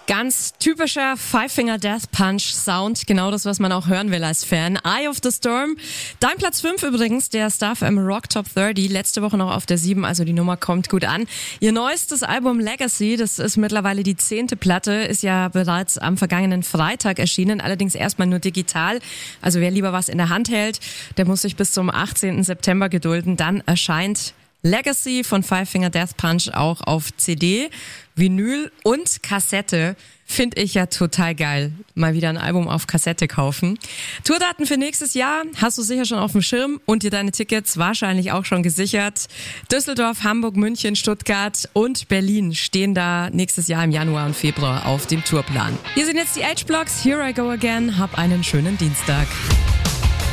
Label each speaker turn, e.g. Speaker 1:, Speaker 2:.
Speaker 1: Ganz typischer Five Finger Death Punch Sound, genau das, was man auch hören will als Fan. Eye of the Storm. Dein Platz 5 übrigens, der Star FM Rock Top 30, letzte Woche noch auf der 7, also die Nummer kommt gut an. Ihr neuestes Album Legacy, das ist mittlerweile die 10. Platte, ist ja bereits am vergangenen Freitag erschienen, allerdings erstmal nur digital. Also wer lieber was in der Hand hält, der muss sich bis zum 18. September gedulden. Dann erscheint Legacy von Five Finger Death Punch auch auf CD, Vinyl und Kassette. Finde ich ja total geil. Mal wieder ein Album auf Kassette kaufen. Tourdaten für nächstes Jahr hast du sicher schon auf dem Schirm und dir deine Tickets wahrscheinlich auch schon gesichert. Düsseldorf, Hamburg, München, Stuttgart und Berlin stehen da nächstes Jahr im Januar und Februar auf dem Tourplan. Hier sind jetzt die H-Blocks. Here I Go Again. Hab einen schönen Dienstag.